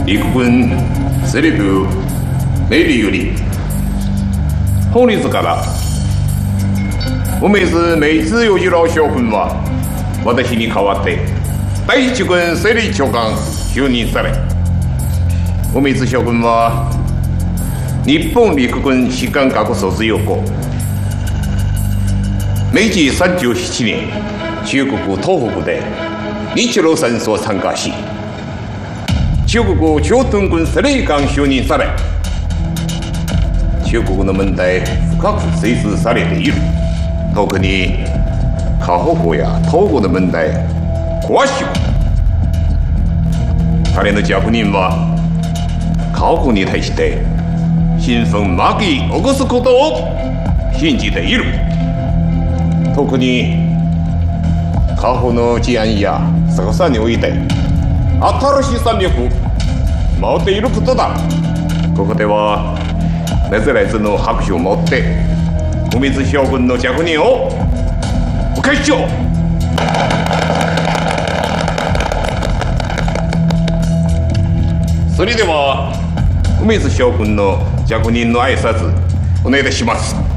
陸軍司令部命令より、本日から梅津明治与次郎将軍は私に代わって第一軍整理長官就任され、梅津将軍は日本陸軍士官学卒業後、明治37年中国東北で日露戦争参加し、中国駐屯軍司令官就任され、中国の問題深く精通されている。特に河北や東郷の問題詳しく。彼の着任は河北に対して新奮巻き起こすことを信じている。特に河北の治安や捜査において新しい戦略を持っていることだ。ここでは珍しの拍手を持って梅津将軍の着任をお返ししよう。それでは梅津将軍の着任の挨拶お願いします。